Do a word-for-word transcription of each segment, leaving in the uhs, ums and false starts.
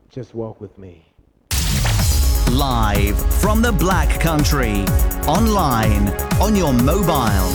Just walk with me. Live from the Black Country, online, on your mobile.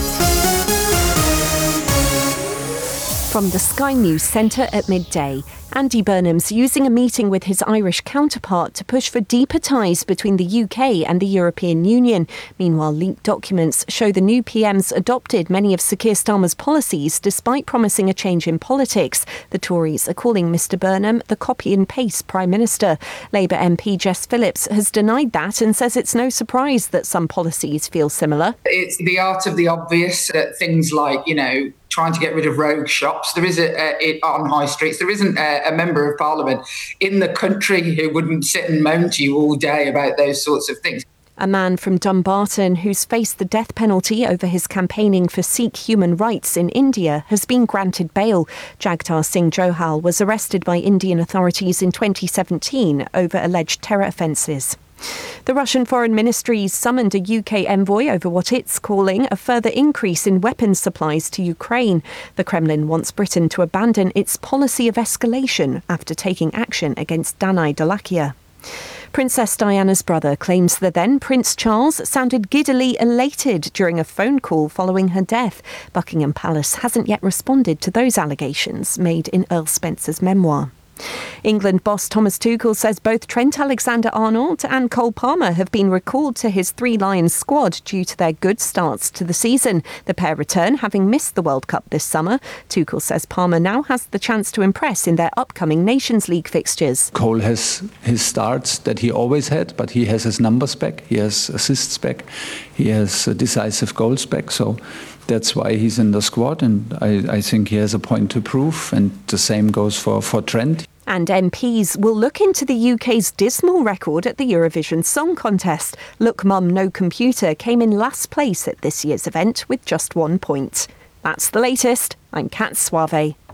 From the Sky News Centre at midday, Andy Burnham's using a meeting with his Irish counterpart to push for deeper ties between the U K and the European Union. Meanwhile, leaked documents show the new P M's adopted many of Sir Keir Starmer's policies despite promising a change in politics. The Tories are calling Mr Burnham the copy and paste Prime Minister. Labour M P Jess Phillips has denied that and says it's no surprise that some policies feel similar. It's the art of the obvious, uh, things like, you know, trying to get rid of rogue shops. There is a, a it, on high streets. There isn't a, a member of parliament in the country who wouldn't sit and moan to you all day about those sorts of things. A man from Dumbarton who's faced the death penalty over his campaigning for Sikh human rights in India has been granted bail. Jagtar Singh Johal was arrested by Indian authorities in twenty seventeen over alleged terror offences. The Russian Foreign Ministry summoned a U K envoy over what it's calling a further increase in weapons supplies to Ukraine. The Kremlin wants Britain to abandon its policy of escalation after taking action against Danai Dalakia. Princess Diana's brother claims the then Prince Charles sounded giddily elated during a phone call following her death. Buckingham Palace hasn't yet responded to those allegations made in Earl Spencer's memoir. England boss Thomas Tuchel says both Trent Alexander-Arnold and Cole Palmer have been recalled to his Three Lions squad due to their good starts to the season. The pair return having missed the World Cup this summer. Tuchel says Palmer now has the chance to impress in their upcoming Nations League fixtures. Cole has his starts that he always had, but he has his numbers back, he has assists back, he has decisive goals back, so that's why he's in the squad, and I, I think he has a point to prove, and the same goes for, for Trent. And M Ps will look into the U K's dismal record at the Eurovision Song Contest. Look Mum No Computer came in last place at this year's event with just one point. That's the latest. I'm Kat Suave.